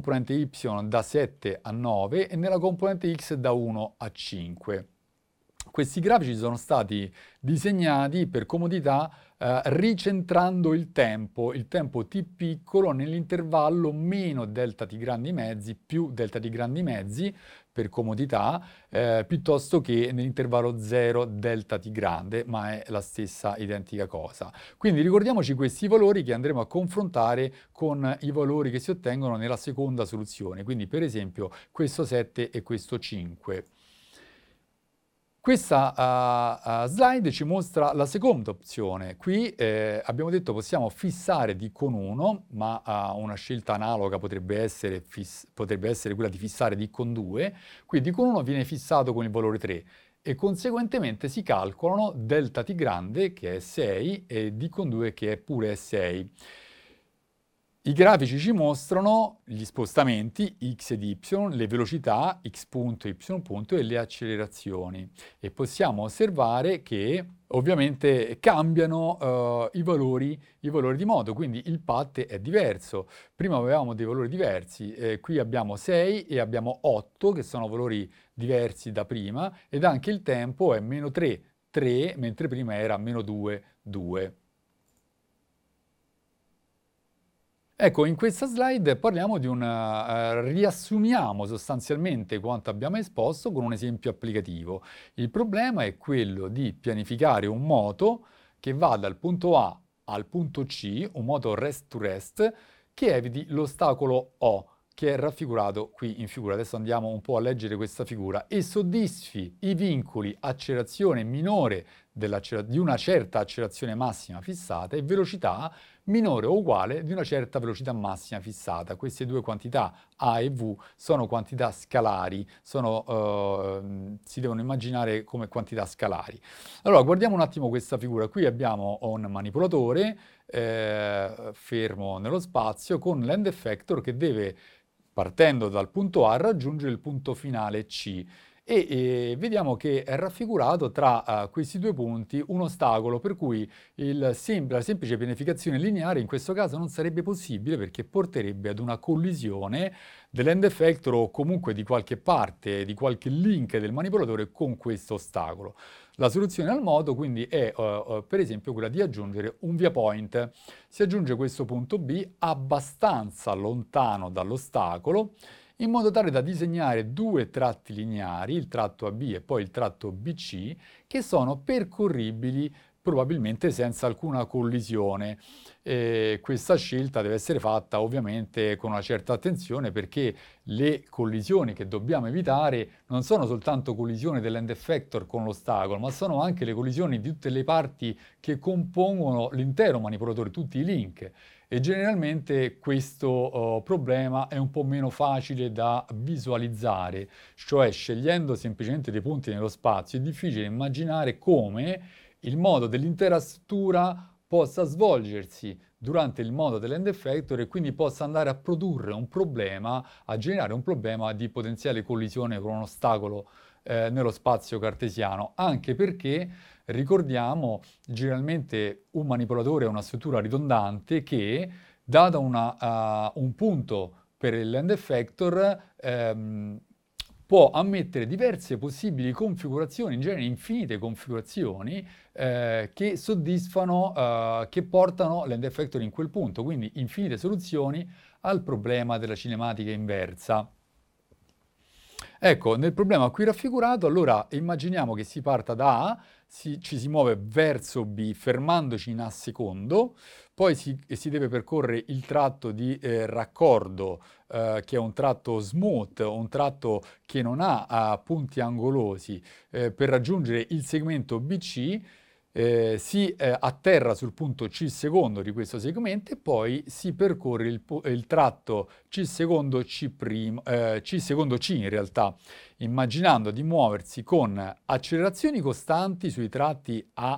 componente y da 7 a 9 e nella componente x da 1 a 5. Questi grafici sono stati disegnati per comodità ricentrando il tempo t piccolo nell'intervallo meno delta t grandi mezzi più delta t grandi mezzi per comodità, piuttosto che nell'intervallo 0 delta t grande, ma è la stessa identica cosa. Quindi ricordiamoci questi valori che andremo a confrontare con i valori che si ottengono nella seconda soluzione, quindi per esempio questo 7 e questo 5. Questa slide ci mostra la seconda opzione. Qui abbiamo detto possiamo fissare d con 1, ma una scelta analoga potrebbe essere quella di fissare d con 2. Qui d con 1 viene fissato con il valore 3 e conseguentemente si calcolano delta t grande, che è 6, e d con 2, che è pure 6. I grafici ci mostrano gli spostamenti x ed y, le velocità x punto, y punto e le accelerazioni. E possiamo osservare che ovviamente cambiano i valori di moto, quindi il path è diverso. Prima avevamo dei valori diversi, qui abbiamo 6 e abbiamo 8, che sono valori diversi da prima, ed anche il tempo è meno 3, 3, mentre prima era meno 2, 2. Ecco, in questa slide parliamo di riassumiamo sostanzialmente quanto abbiamo esposto con un esempio applicativo. Il problema è quello di pianificare un moto che va dal punto A al punto C, un moto rest to rest, che eviti l'ostacolo O, che è raffigurato qui in figura. Adesso andiamo un po' a leggere questa figura e soddisfi i vincoli accelerazione minore di una certa accelerazione massima fissata e velocità minore o uguale di una certa velocità massima fissata. Queste due quantità A e V sono quantità scalari, si devono immaginare come quantità scalari. Allora, guardiamo un attimo questa figura. Qui abbiamo un manipolatore fermo nello spazio con l'end effector che deve, partendo dal punto A, raggiungere il punto finale C. E vediamo che è raffigurato tra questi due punti un ostacolo, per cui la semplice pianificazione lineare in questo caso non sarebbe possibile perché porterebbe ad una collisione dell'end effector o comunque di qualche parte, di qualche link del manipolatore con questo ostacolo. La soluzione al modo quindi è per esempio quella di aggiungere un via point. Si aggiunge questo punto B abbastanza lontano dall'ostacolo, in modo tale da disegnare due tratti lineari, il tratto AB e poi il tratto BC, che sono percorribili probabilmente senza alcuna collisione. Questa scelta deve essere fatta ovviamente con una certa attenzione perché le collisioni che dobbiamo evitare non sono soltanto collisioni dell'end effector con l'ostacolo, ma sono anche le collisioni di tutte le parti che compongono l'intero manipolatore, tutti i link. E generalmente questo problema è un po' meno facile da visualizzare, cioè scegliendo semplicemente dei punti nello spazio è difficile immaginare come il modo dell'intera struttura possa svolgersi durante il modo dell'end effector e quindi possa andare a produrre un problema, a generare un problema di potenziale collisione con un ostacolo nello spazio cartesiano, anche perché ricordiamo generalmente un manipolatore è una struttura ridondante che, data un punto per l'end effector, può ammettere diverse possibili configurazioni, in genere infinite configurazioni, che soddisfano, che portano l'end effector in quel punto, quindi infinite soluzioni al problema della cinematica inversa. Ecco, nel problema qui raffigurato, allora immaginiamo che si parta da A, ci si muove verso B fermandoci in A secondo, poi si deve percorrere il tratto di raccordo, che è un tratto smooth, un tratto che non ha punti angolosi, per raggiungere il segmento BC. Si atterra sul punto C secondo di questo segmento e poi si percorre il tratto C secondo C in realtà, immaginando di muoversi con accelerazioni costanti sui tratti A'.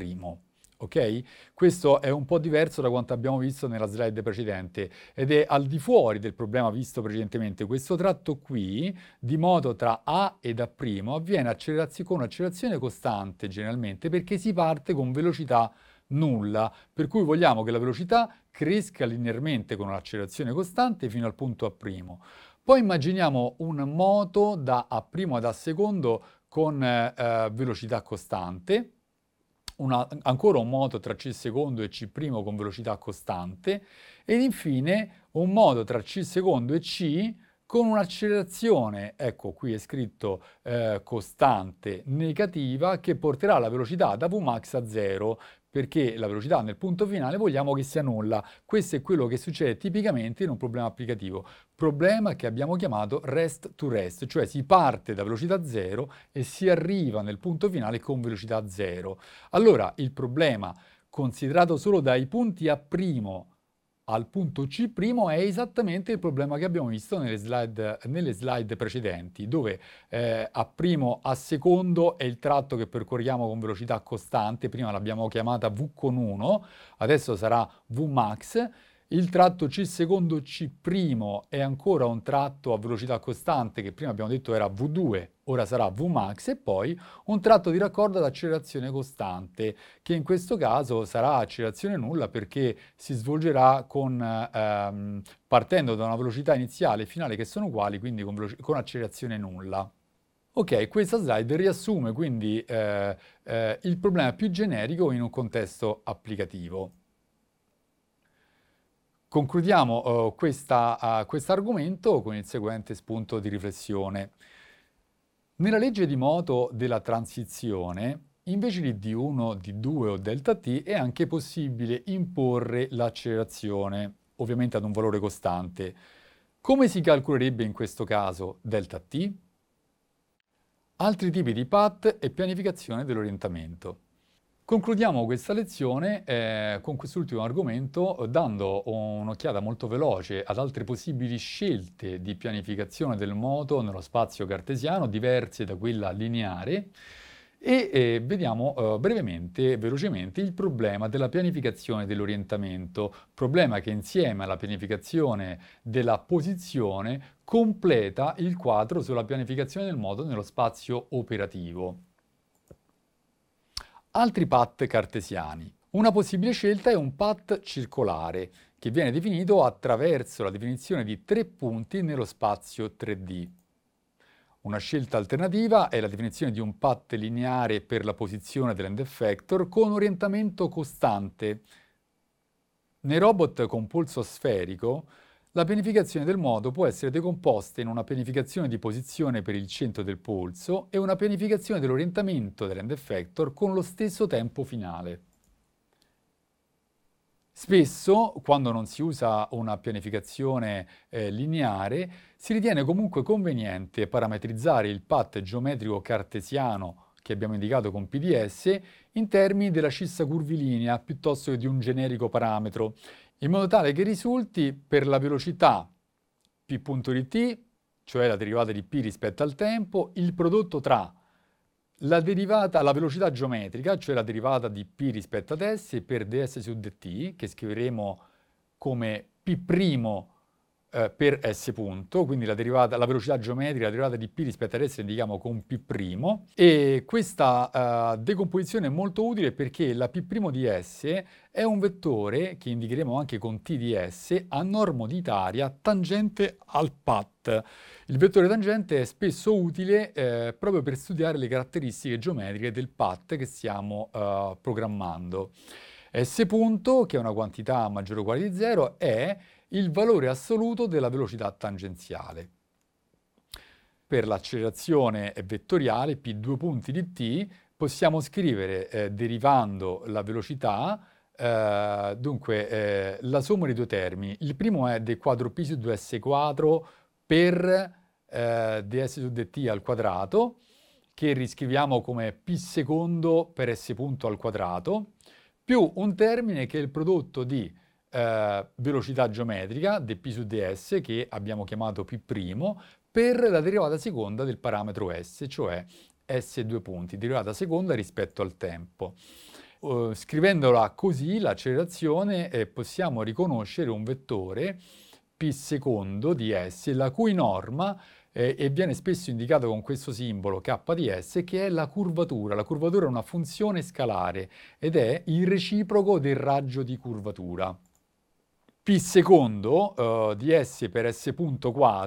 Ok? Questo è un po' diverso da quanto abbiamo visto nella slide precedente ed è al di fuori del problema visto precedentemente. Questo tratto qui, di moto tra A ed A', avviene con accelerazione costante generalmente perché si parte con velocità nulla, per cui vogliamo che la velocità cresca linearmente con un'accelerazione costante fino al punto A'. Poi immaginiamo un moto da A' ad A' con velocità costante, ancora un moto tra C secondo e C' con velocità costante, ed infine un moto tra C secondo e C con un'accelerazione, ecco qui è scritto costante negativa, che porterà la velocità da Vmax a 0, perché la velocità nel punto finale vogliamo che sia nulla. Questo è quello che succede tipicamente in un problema applicativo. Problema che abbiamo chiamato rest to rest, cioè si parte da velocità 0 e si arriva nel punto finale con velocità 0. Allora, il problema, considerato solo dai punti A' al punto C' è esattamente il problema che abbiamo visto nelle slide precedenti, dove A' secondo è il tratto che percorriamo con velocità costante, prima l'abbiamo chiamata V con 1, adesso sarà Vmax. Il tratto C secondo C' è ancora un tratto a velocità costante che prima abbiamo detto era V2, ora sarà Vmax, e poi un tratto di raccordo ad accelerazione costante, che in questo caso sarà accelerazione nulla perché si svolgerà partendo da una velocità iniziale e finale che sono uguali, quindi con accelerazione nulla. Ok, questa slide riassume quindi il problema più generico in un contesto applicativo. Concludiamo questo argomento con il seguente spunto di riflessione. Nella legge di moto della transizione, invece di d1, d2 o ΔT, è anche possibile imporre l'accelerazione, ovviamente ad un valore costante. Come si calcolerebbe in questo caso ΔT? Altri tipi di path e pianificazione dell'orientamento. Concludiamo questa lezione con quest'ultimo argomento dando un'occhiata molto veloce ad altre possibili scelte di pianificazione del moto nello spazio cartesiano, diverse da quella lineare, e vediamo velocemente il problema della pianificazione dell'orientamento, problema che insieme alla pianificazione della posizione completa il quadro sulla pianificazione del moto nello spazio operativo. Altri path cartesiani. Una possibile scelta è un path circolare, che viene definito attraverso la definizione di 3 punti nello spazio 3D. Una scelta alternativa è la definizione di un path lineare per la posizione dell'end effector con orientamento costante. Nei robot con polso sferico, la pianificazione del moto può essere decomposta in una pianificazione di posizione per il centro del polso e una pianificazione dell'orientamento dell'end effector con lo stesso tempo finale. Spesso, quando non si usa una pianificazione lineare, si ritiene comunque conveniente parametrizzare il path geometrico cartesiano che abbiamo indicato con PDS in termini della scissa curvilinea piuttosto che di un generico parametro, in modo tale che risulti per la velocità p punto di t, cioè la derivata di p rispetto al tempo, il prodotto tra la velocità geometrica, cioè la derivata di p rispetto ad s per ds su dt, che scriveremo come p' per s punto, quindi la velocità geometrica, la derivata di p rispetto ad s la indichiamo con p', e questa decomposizione è molto utile perché la p' di s è un vettore, che indicheremo anche con t di s, a normoditaria tangente al path. Il vettore tangente è spesso utile proprio per studiare le caratteristiche geometriche del path che stiamo programmando. S punto, che è una quantità maggiore o uguale di 0, è il valore assoluto della velocità tangenziale. Per l'accelerazione vettoriale p2 punti di t possiamo scrivere, derivando la velocità, la somma di due termini. Il primo è d quadro p su 2s quadro per ds su dt al quadrato, che riscriviamo come p secondo per s punto al quadrato, più un termine che è il prodotto di velocità geometrica, dp su ds, che abbiamo chiamato p', per la derivata seconda del parametro s, cioè s due punti, derivata seconda rispetto al tempo. Scrivendola così, l'accelerazione, possiamo riconoscere un vettore p secondo di s, la cui norma e viene spesso indicato con questo simbolo k di s, che è la curvatura. La curvatura è una funzione scalare ed è il reciproco del raggio di curvatura. P secondo di S per S punto quadro